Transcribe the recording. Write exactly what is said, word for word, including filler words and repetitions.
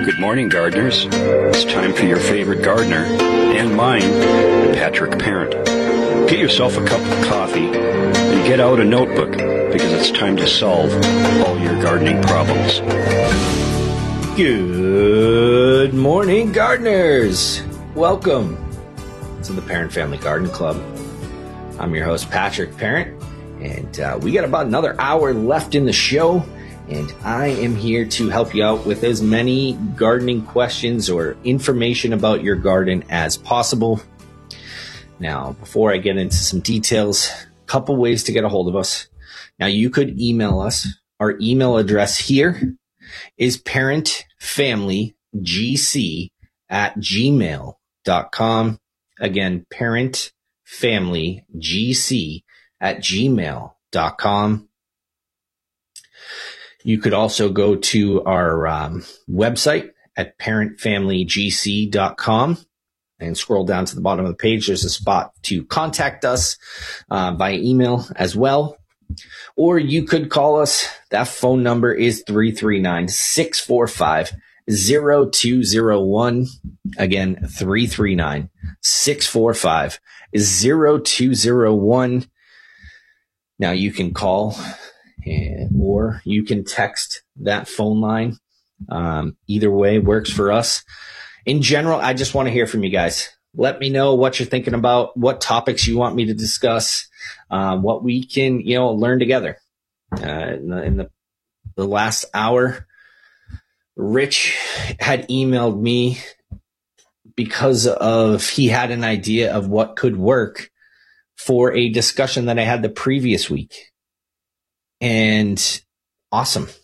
Good morning, gardeners. It's time for your favorite gardener, and mine, Patrick Parent. Get yourself a cup of coffee and get out a notebook, because it's time to solve all your gardening problems. Good morning, gardeners. Welcome to the Parent Family Garden Club. I'm your host, Patrick Parent, and uh, we got about another hour left in the show. And I am here to help you out with as many gardening questions or information about your garden as possible. Now, before I get into some details, a couple ways to get a hold of us. Now, you could email us. Our email address here is parentfamilygc at gmail dot com. Again, parentfamilygc at gmail dot com. You could also go to our um, website at parent family g c dot com and scroll down to the bottom of the page. There's a spot to contact us uh, via email as well. Or you could call us. That phone number is three three nine, six four five, zero two zero one. Again, three three nine, six four five, zero two zero one. Now you can call or you can text that phone line. Um, either way works for us. In general, I just want to hear from you guys. Let me know what you're thinking about, what topics you want me to discuss, um, what we can, you know, learn together. Uh, in the, in the, the last hour, Rich had emailed me because of he had an idea of what could work for a discussion that I had the previous week. And awesome.